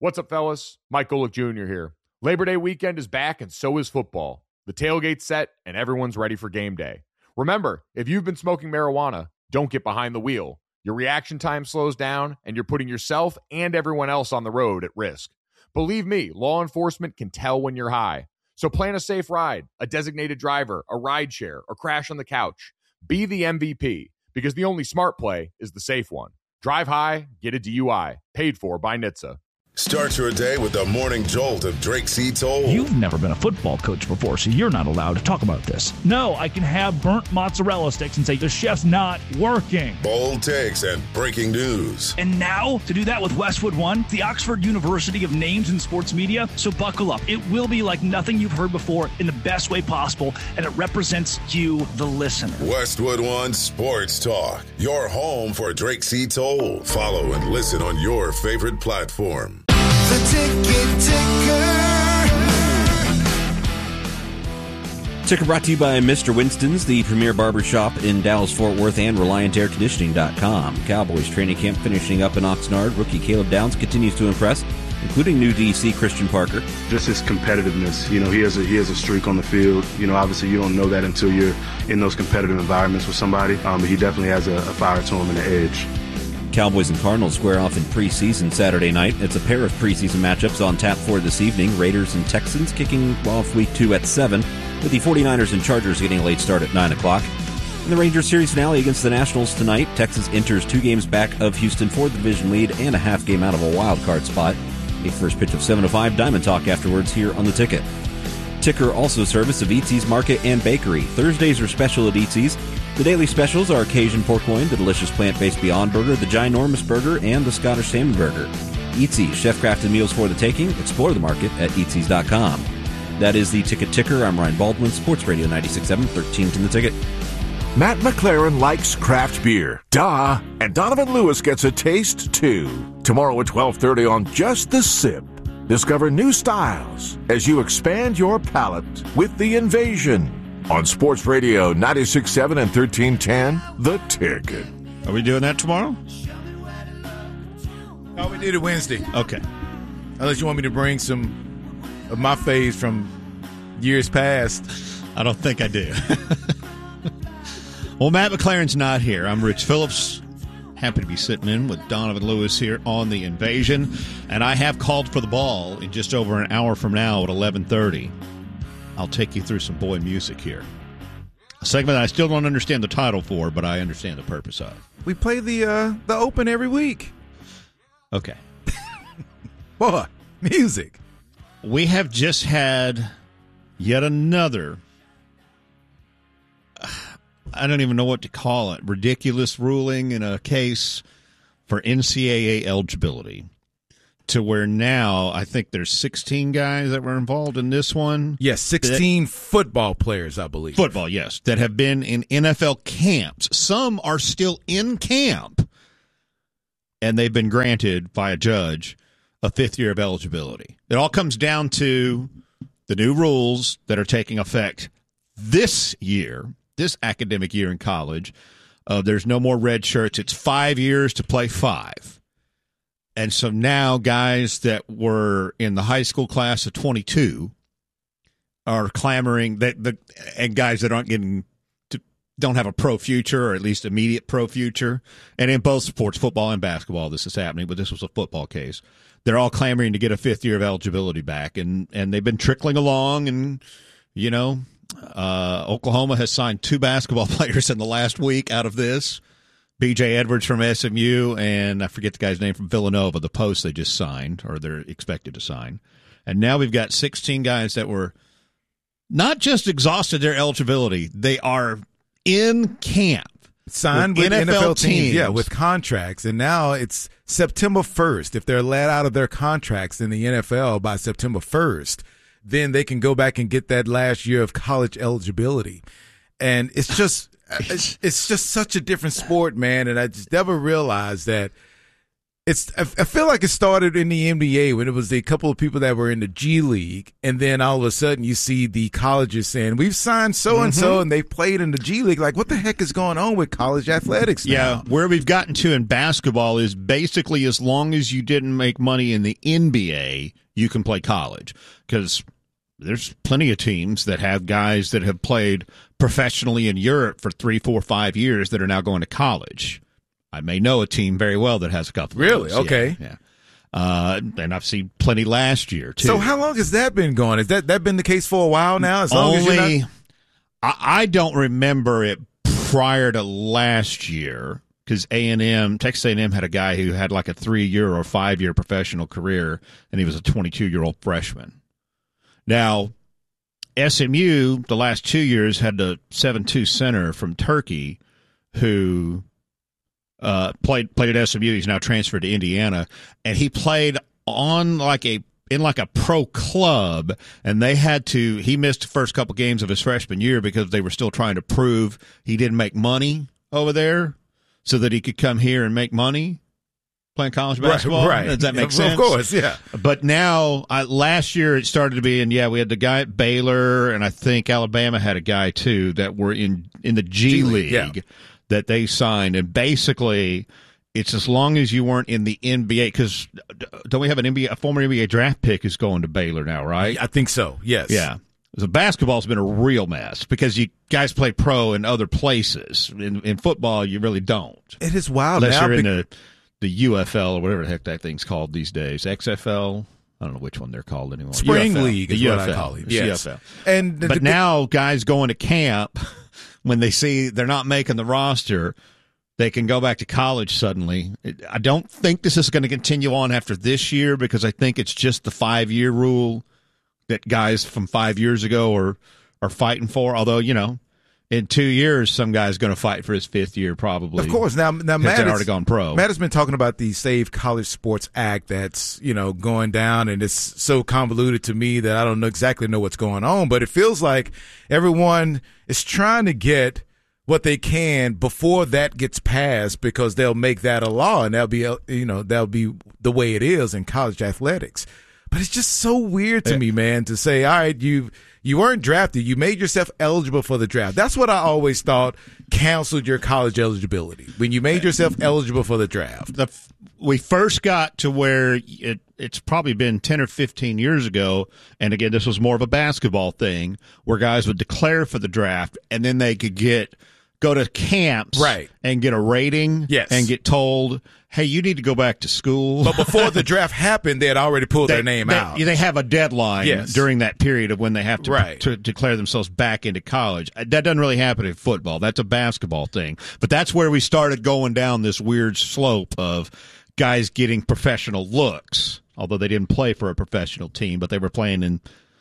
What's up, fellas? Mike Golick Jr. here. Labor Day weekend is back, and so is football. The tailgate's set, and everyone's ready for game day. Remember, if you've been smoking marijuana, don't get behind the wheel. Your reaction time slows down, and you're putting yourself and everyone else on the road at risk. Believe me, law enforcement can tell when you're high. So plan a safe ride, a designated driver, a ride share, or crash on the couch. Be the MVP, because the only smart play is the safe one. Drive high, get a DUI. Paid for by NHTSA. Start your day with the morning jolt of Drake C. Toll. You've never been a football coach before, so you're not allowed to talk about this. No, I can have burnt mozzarella sticks and say the chef's not working. Bold takes and breaking news. And now, to do that with Westwood One, the Oxford University of Names in Sports Media. So buckle up. It will be like nothing you've heard before in the best way possible, and it represents you, the listener. Westwood One Sports Talk, your home for Drake C. Toll. Follow and listen on your favorite platform. The Ticket Ticker. Ticker brought to you by Mr. Winston's, the premier barbershop in Dallas-Fort Worth, and ReliantAirConditioning.com. Cowboys training camp finishing up in Oxnard. Rookie Caleb Downs continues to impress, including new DC Christian Parker. Just his competitiveness. You know, he has a streak on the field. You know, obviously you don't know that until you're in those competitive environments with somebody. But he definitely has a fire to him and an edge. Cowboys and Cardinals square off in preseason Saturday night. It's a pair of preseason matchups on tap for this evening. Raiders and Texans kicking off week 2 at 7, with the 49ers and Chargers getting a late start at 9 o'clock. In the Rangers series finale against the Nationals tonight, Texas enters 2 games back of Houston for the division lead and a half game out of a wild card spot. A first pitch of 7:05, Diamond Talk afterwards here on the Ticket. Ticker also service of Eatsy's Market and Bakery. Thursdays are special at Eatsy's. The daily specials are Cajun pork loin, the delicious plant-based Beyond Burger, the Ginormous Burger, and the Scottish Salmon Burger. Eatsy's, chef-crafted meals for the taking. Explore the market at Eatsy's.com. That is the Ticket Ticker. I'm Ryan Baldwin, Sports Radio 96.7, 13th in the Ticket. Matt McLaren likes craft beer. Duh. And Donovan Lewis gets a taste, too. Tomorrow at 12:30 on Just the Sip. Discover new styles as you expand your palate with The Invasion. On Sports Radio 96.7 and 1310, The Ticket. Are we doing that tomorrow? No, we did it Wednesday. Okay. Unless you want me to bring some of my faves from years past. I don't think I do. Well, Matt McLaren's not here. I'm Rich Phillips. Happy to be sitting in with Donovan Lewis here on The Invasion. And I have called for the ball in just over an hour from now at 11:30. I'll take you through some boy music here. A segment that I still don't understand the title for, but I understand the purpose of. We play the Open every week. Okay. Boy, music. We have just had yet another, I don't even know what to call it, ridiculous ruling in a case for NCAA eligibility. To where now I think there's 16 guys that were involved in this one. Yes, 16 football players, I believe. Football, yes, that have been in NFL camps. Some are still in camp, and they've been granted by a judge a 5th year of eligibility. It all comes down to the new rules that are taking effect this year, this academic year in college. There's no more red shirts. It's 5 years to play 5. And so now guys that were in the high school class of 22 are clamoring and guys that don't have a pro future, or at least immediate pro future. And in both sports, football and basketball, this is happening, but this was a football case. They're all clamoring to get a 5th year of eligibility back. And they've been trickling along. And, you know, Oklahoma has signed 2 basketball players in the last week out of this. B.J. Edwards from SMU, and I forget the guy's name from Villanova, the post they just signed, or they're expected to sign. And now we've got 16 guys that were not just exhausted their eligibility, they are in camp. Signed with NFL teams. Yeah, with contracts. And now it's September 1st. If they're let out of their contracts in the NFL by September 1st, then they can go back and get that last year of college eligibility. And it's just... It's just such a different sport, man, and I just never realized that I feel like it started in the NBA when it was a couple of people that were in the G League, and then all of a sudden you see the colleges saying, we've signed so-and-so, and they played in the G League. Like, what the heck is going on with college athletics now? Yeah, where we've gotten to in basketball is basically as long as you didn't make money in the NBA, you can play college. Because there's plenty of teams that have guys that have played professionally in Europe for 3, 4, 5 years that are now going to college. I may know a team very well that has a couple. Really? Of those. Okay. Yeah. And I've seen plenty last year, too. So how long has that been going? Has that been the case for a while now? As long as you're not... I don't remember it prior to last year because Texas A&M had a guy who had like a 3-year or 5-year professional career, and he was a 22-year-old freshman. Now, SMU, the last 2 years, had the 7'2" center from Turkey who played at SMU. He's now transferred to Indiana, and he played on in a pro club, and he missed the first couple games of his freshman year because they were still trying to prove he didn't make money over there so that he could come here and make money playing college basketball. Right. Does that make sense? Of course, yeah. But now, last year it started to be, and we had the guy at Baylor, and I think Alabama had a guy too that were in the G League that they signed, and basically it's as long as you weren't in the NBA, because don't we have a former NBA draft pick is going to Baylor now, right? I think so, yes. Yeah. So basketball's been a real mess because you guys play pro in other places. In football, you really don't. It is wild unless now. You're in the UFL or whatever the heck that thing's called these days. XFL? I don't know which one they're called anymore. Spring UFL. League is what I call it. Yes. UFL. But now guys going to camp, when they see they're not making the roster, they can go back to college suddenly. I don't think this is going to continue on after this year because I think it's just the 5-year rule that guys from 5 years ago are fighting for. Although, in 2 years, some guy's going to fight for his 5th year probably. Of course. Now Matt has already gone pro. Matt has been talking about the Save College Sports Act that's, going down, and it's so convoluted to me that I don't exactly know what's going on. But it feels like everyone is trying to get what they can before that gets passed because they'll make that a law, and that'll be the way it is in college athletics. But it's just so weird to me, man, to say, all right, you weren't drafted. You made yourself eligible for the draft. That's what I always thought canceled your college eligibility, when you made yourself eligible for the draft. We first got to where it's probably been 10 or 15 years ago, and again, this was more of a basketball thing, where guys would declare for the draft, and then they could go to camps and get a rating and get told, hey, you need to go back to school. But before the draft happened, they had already pulled their name out. They have a deadline during that period of when they have to declare themselves back into college. That doesn't really happen in football. That's a basketball thing. But that's where we started going down this weird slope of guys getting professional looks, although they didn't play for a professional team, but they were playing in,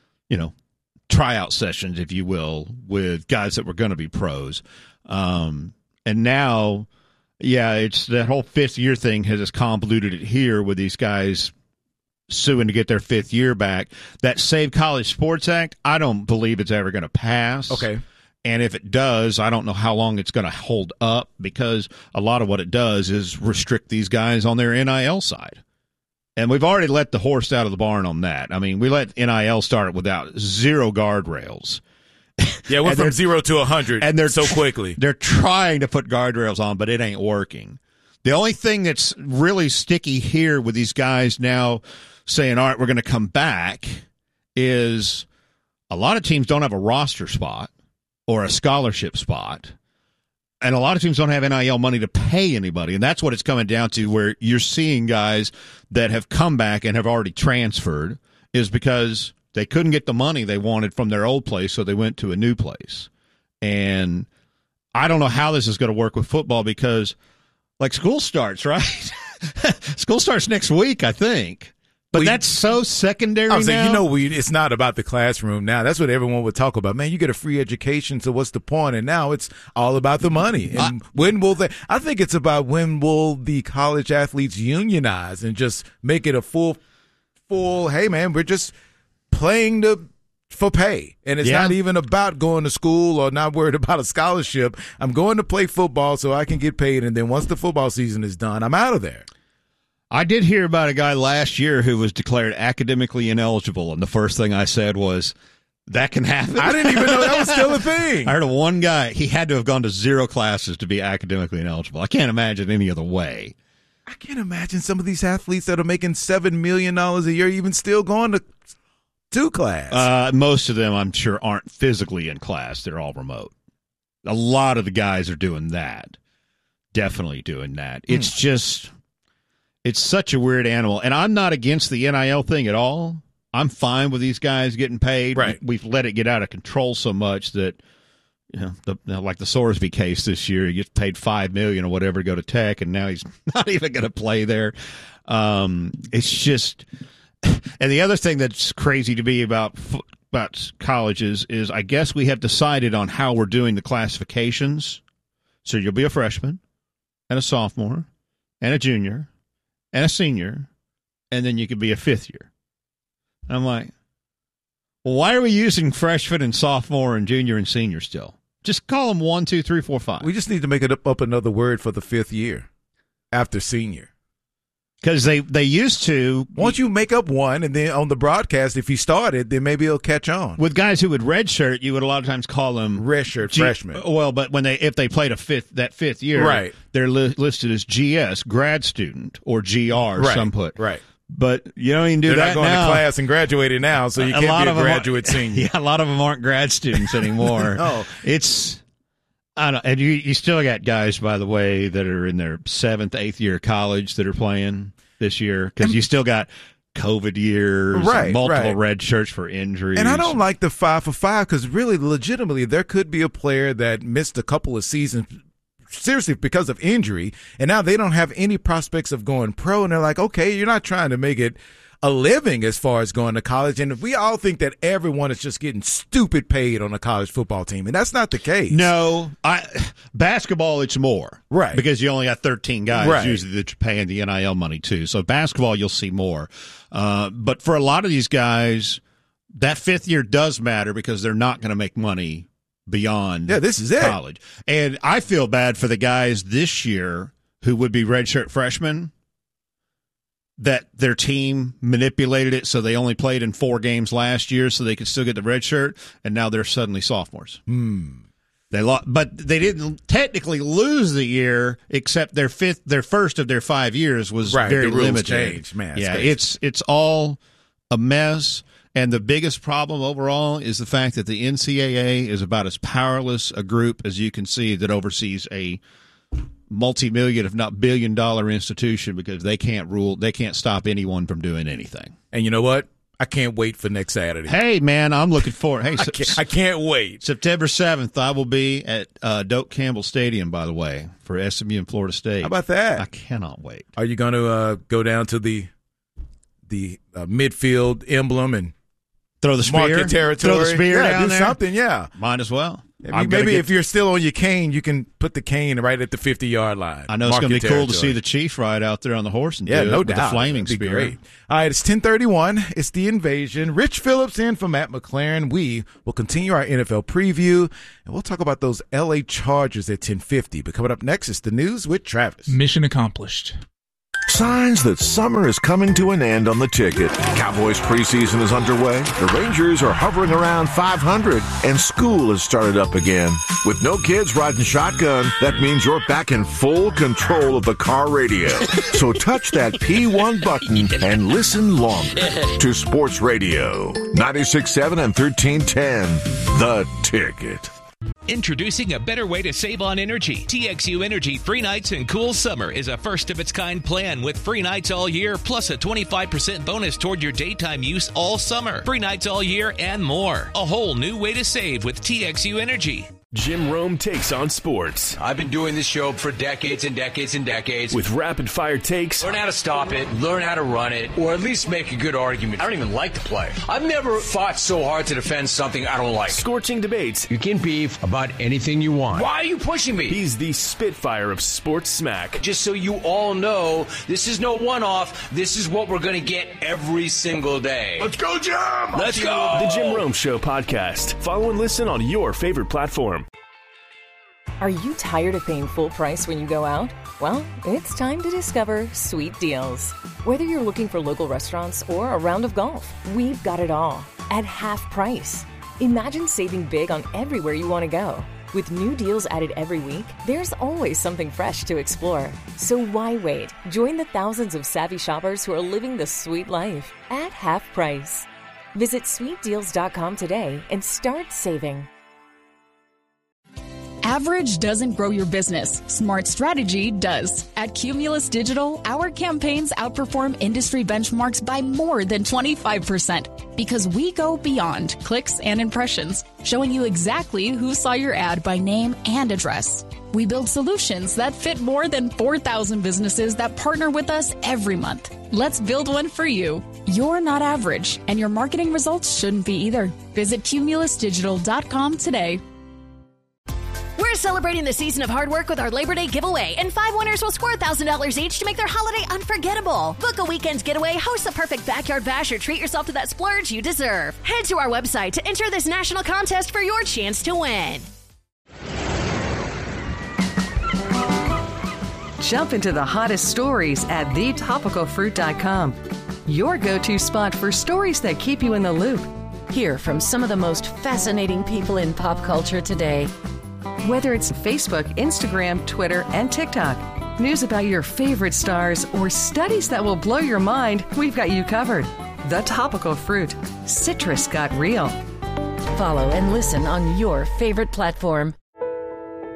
tryout sessions, if you will, with guys that were going to be pros. And now, it's that whole 5th year thing has convoluted it here with these guys suing to get their 5th year back. That Save College Sports Act, I don't believe it's ever going to pass. Okay. And if it does, I don't know how long it's going to hold up, because a lot of what it does is restrict these guys on their NIL side. And we've already let the horse out of the barn on that. I mean, we let NIL start without 0 guardrails. Yeah, went from 0 to 100 and they're so quickly. They're trying to put guardrails on, but it ain't working. The only thing that's really sticky here with these guys now saying, all right, we're going to come back, is a lot of teams don't have a roster spot or a scholarship spot. And a lot of teams don't have NIL money to pay anybody. And that's what it's coming down to, where you're seeing guys that have come back and have already transferred, is because they couldn't get the money they wanted from their old place, so they went to a new place. And I don't know how this is going to work with football, because, school starts, right? School starts next week, I think. But that's so secondary now. It's not about the classroom now. That's what everyone would talk about. Man, you get a free education, so what's the point? And now it's all about the money. And I think it's about when will the college athletes unionize and just make it a full, hey, man, we're just playing for pay. And it's not even about going to school or not worried about a scholarship. I'm going to play football so I can get paid, and then once the football season is done, I'm out of there. I did hear about a guy last year who was declared academically ineligible, and the first thing I said was, that can happen? I didn't even know that was still a thing. I heard of one guy, he had to have gone to 0 classes to be academically ineligible. I can't imagine any other way. I can't imagine some of these athletes that are making $7 million a year even still going to class. Most of them, I'm sure, aren't physically in class. They're all remote. A lot of the guys are doing that. Definitely doing that. It's just, it's such a weird animal. And I'm not against the NIL thing at all. I'm fine with these guys getting paid. Right. We've let it get out of control so much that, like the Sorsby case this year, he gets paid $5 million or whatever to go to Tech, and now he's not even going to play there. It's just, and the other thing that's crazy to me about colleges is I guess we have decided on how we're doing the classifications. So you'll be a freshman and a sophomore and a junior and a senior, and then you could be a fifth year. And I'm like, well, why are we using freshman and sophomore and junior and senior still? Just call them 1, 2, 3, 4, 5. We just need to make it up another word for the fifth year after senior. Because they used to. Once you make up one, and then on the broadcast, if you started, then maybe it'll catch on. With guys who would redshirt, you would a lot of times call them redshirt freshmen. Well, but if they played that fifth year, right, they're listed as GS, grad student, or GR, right, some put. Right. But you don't even do They're that not going now. to class and graduating now, so you can't be a graduate senior. Yeah, a lot of them aren't grad students anymore. No. It's, I don't know. And you still got guys, by the way, that are in their 7th, 8th year of college that are playing this year, because you still got COVID years, right, multiple red shirts for injuries. And I don't like the 5 for 5 because really, legitimately, there could be a player that missed a couple of seasons seriously because of injury, and now they don't have any prospects of going pro, and they're like, okay, you're not trying to make it a living as far as going to college, and we all think that everyone is just getting stupid paid on a college football team, and that's not the case. No, basketball, it's more. Right. Because you only got 13 guys right. usually that you're paying the NIL money to. So basketball, you'll see more. But for a lot of these guys, that fifth year does matter because they're not going to make money beyond this is college. And I feel bad for the guys this year who would be redshirt freshmen, that their team manipulated it so they only played in 4 games last year so they could still get the red shirt, and now they're suddenly sophomores. They lost, but they didn't technically lose the year, except their first of their 5 years was very the rules limited. Changed, man. Yeah, it's all a mess. And the biggest problem overall is the fact that the NCAA is about as powerless a group as you can see that oversees a multi-million, if not billion-dollar institution, because they can't stop anyone from doing anything. And you know what? I can't wait for next Saturday. Hey, man, I'm looking forward. Hey, I can't wait. September 7th, I will be at Doak Campbell Stadium, by the way, for SMU and Florida State. How about that? I cannot wait. Are you going to go down to the midfield emblem and throw the spear? Market territory? Throw the spear down do there? something, yeah. Might as well. Maybe if you're still on your cane, you can put the cane right at the 50-yard line. I know it's going to be cool to see the Chief ride out there on the horse and do no it with doubt. the flaming spear. Great. All right, it's 10:31. It's The Invasion. Rich Phillips in for Matt McLaren. We will continue our NFL preview, and we'll talk about those L.A. Chargers at 10:50. But coming up next is the news with Travis. Mission accomplished. Signs that summer is coming to an end on the ticket. Cowboys preseason is underway. The Rangers are hovering around 500, and school has started up again. With no kids riding shotgun, that means you're back in full control of the car radio. So touch that P1 button and listen longer to Sports Radio 96.7 and 1310. The Ticket. Introducing a better way to save on energy. TXU Energy Free Nights and Cool Summer is a first-of-its-kind plan with free nights all year, plus a 25% bonus toward your daytime use all summer. Free nights all year and more. A whole new way to save with TXU Energy. Jim Rome takes on sports. I've been doing this show for decades and decades and decades. With rapid-fire takes. Learn how to stop it, learn how to run it, or at least make a good argument. I don't even like to play. I've never fought so hard to defend something I don't like. Scorching debates. You can beef about anything you want. Why are you pushing me? He's the Spitfire of sports smack. Just so you all know, this is no one-off. This is what we're going to get every single day. Let's go, Jim! Let's go! The Jim Rome Show podcast. Follow and listen on your favorite platform. Are you tired of paying full price when you go out? Well, it's time to discover Sweet Deals. Whether you're looking for local restaurants or a round of golf, we've got it all at half price. Imagine saving big on everywhere you want to go. With new deals added every week, there's always something fresh to explore. So why wait? Join the thousands of savvy shoppers who are living the sweet life at half price. Visit sweetdeals.com today and start saving. Average doesn't grow your business. Smart strategy does. At Cumulus Digital, our campaigns outperform industry benchmarks by more than 25% because we go beyond clicks and impressions, showing you exactly who saw your ad by name and address. We build solutions that fit more than 4,000 businesses that partner with us every month. Let's build one for you. You're not average, and your marketing results shouldn't be either. Visit cumulusdigital.com today. We're celebrating the season of hard work with our Labor Day giveaway, and 5 winners will score $1,000 each to make their holiday unforgettable. Book a weekend's getaway, host the perfect backyard bash, or treat yourself to that splurge you deserve. Head to our website to enter this national contest for your chance to win. Jump into the hottest stories at thetopicalfruit.com. Your go-to spot for stories that keep you in the loop. Hear from some of the most fascinating people in pop culture today. Whether it's Facebook, Instagram, Twitter, and TikTok, news about your favorite stars, or studies that will blow your mind, we've got you covered. The Topical Fruit. Citrus got real. Follow and listen on your favorite platform.